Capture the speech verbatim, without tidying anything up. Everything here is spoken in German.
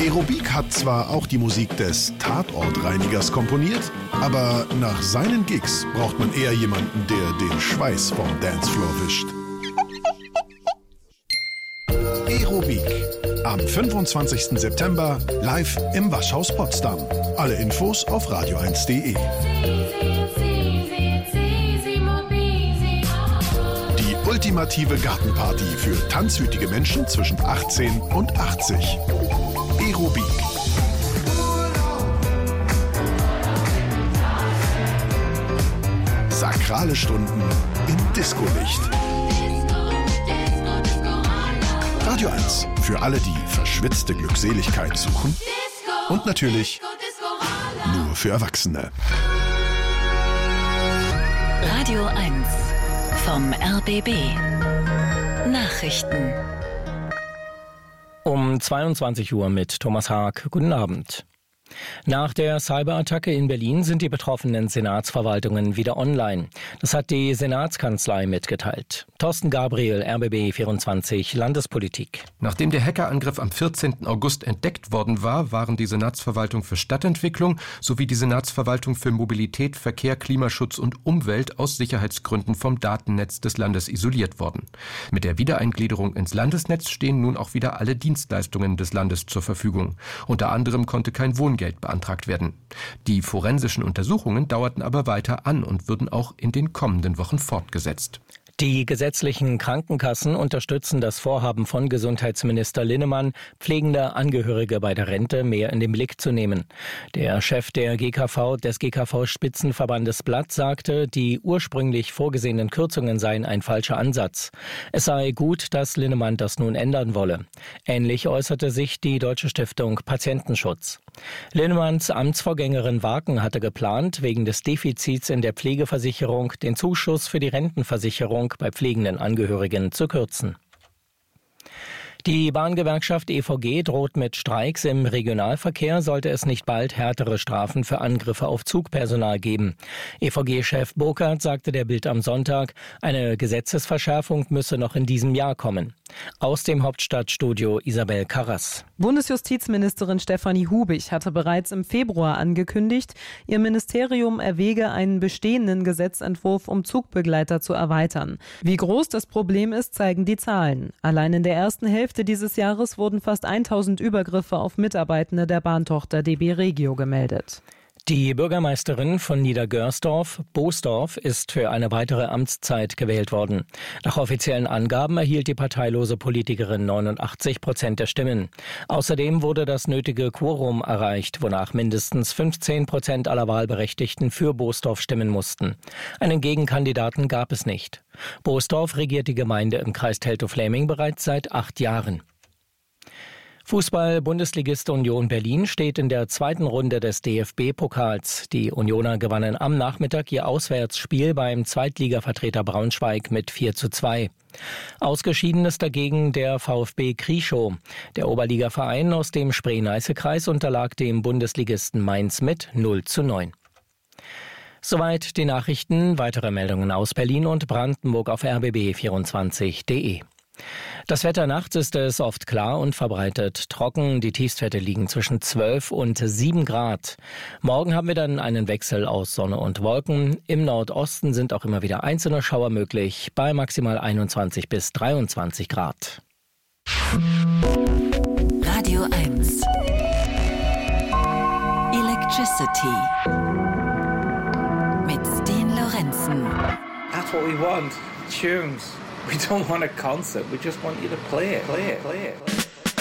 Aerobik hat zwar auch die Musik des Tatortreinigers komponiert, aber nach seinen Gigs braucht man eher jemanden, der den Schweiß vom Dancefloor wischt. Aerobik. Am fünfundzwanzigsten September live im Waschhaus Potsdam. Alle Infos auf radio eins punkt de. Die ultimative Gartenparty für tanzwütige Menschen zwischen achtzehn und achtzig. Aerobik. Sakrale Stunden im Disco-Licht. Radio eins für alle, die verschwitzte Glückseligkeit suchen. Und natürlich nur für Erwachsene. Radio eins vom R B B. Nachrichten. Um zweiundzwanzig Uhr mit Thomas Haag. Guten Abend. Nach der Cyberattacke in Berlin sind die betroffenen Senatsverwaltungen wieder online. Das hat die Senatskanzlei mitgeteilt. Thorsten Gabriel, R B B vierundzwanzig, Landespolitik. Nachdem der Hackerangriff am vierzehnten August entdeckt worden war, waren die Senatsverwaltung für Stadtentwicklung sowie die Senatsverwaltung für Mobilität, Verkehr, Klimaschutz und Umwelt aus Sicherheitsgründen vom Datennetz des Landes isoliert worden. Mit der Wiedereingliederung ins Landesnetz stehen nun auch wieder alle Dienstleistungen des Landes zur Verfügung. Unter anderem konnte kein Wohngeld beantragt werden. Die forensischen Untersuchungen dauerten aber weiter an und würden auch in den kommenden Wochen fortgesetzt. Die gesetzlichen Krankenkassen unterstützen das Vorhaben von Gesundheitsminister Linnemann, pflegende Angehörige bei der Rente mehr in den Blick zu nehmen. Der Chef der G K V, des G K V-Spitzenverbandes Blatt, sagte, die ursprünglich vorgesehenen Kürzungen seien ein falscher Ansatz. Es sei gut, dass Linnemann das nun ändern wolle. Ähnlich äußerte sich die Deutsche Stiftung Patientenschutz. Linnemanns Amtsvorgängerin Waken hatte geplant, wegen des Defizits in der Pflegeversicherung den Zuschuss für die Rentenversicherung bei pflegenden Angehörigen zu kürzen. Die Bahngewerkschaft E V G droht mit Streiks im Regionalverkehr, sollte es nicht bald härtere Strafen für Angriffe auf Zugpersonal geben. E V G-Chef Burkhardt sagte der Bild am Sonntag, eine Gesetzesverschärfung müsse noch in diesem Jahr kommen. Aus dem Hauptstadtstudio Isabel Karras. Bundesjustizministerin Stefanie Hubich hatte bereits im Februar angekündigt, ihr Ministerium erwäge einen bestehenden Gesetzentwurf, um Zugbegleiter zu erweitern. Wie groß das Problem ist, zeigen die Zahlen. Allein in der ersten Hälfte dieses Jahres wurden fast tausend Übergriffe auf Mitarbeitende der Bahntochter D B Regio gemeldet. Die Bürgermeisterin von Niedergörsdorf, Boosdorf, ist für eine weitere Amtszeit gewählt worden. Nach offiziellen Angaben erhielt die parteilose Politikerin neunundachtzig Prozent der Stimmen. Außerdem wurde das nötige Quorum erreicht, wonach mindestens fünfzehn Prozent aller Wahlberechtigten für Boosdorf stimmen mussten. Einen Gegenkandidaten gab es nicht. Boosdorf regiert die Gemeinde im Kreis Teltow-Fläming bereits seit acht Jahren. Fußball-Bundesligist Union Berlin steht in der zweiten Runde des D F B-Pokals. Die Unioner gewannen am Nachmittag ihr Auswärtsspiel beim Zweitligavertreter Braunschweig mit vier zu zwei. Ausgeschieden ist dagegen der VfB Krieschow. Der Oberligaverein aus dem Spree-Neiße-Kreis unterlag dem Bundesligisten Mainz mit null zu neun. Soweit die Nachrichten. Weitere Meldungen aus Berlin und Brandenburg auf r b b vierundzwanzig punkt de. Das Wetter nachts ist es oft klar und verbreitet trocken. Die Tiefstwerte liegen zwischen zwölf und sieben Grad. Morgen haben wir dann einen Wechsel aus Sonne und Wolken. Im Nordosten sind auch immer wieder einzelne Schauer möglich, bei maximal einundzwanzig bis dreiundzwanzig Grad. Radio eins. Electricity. Mit Steen Lorenzen. That's what we want. Tunes. We don't want a concert, we just want you to play it, play it, play it. Play it.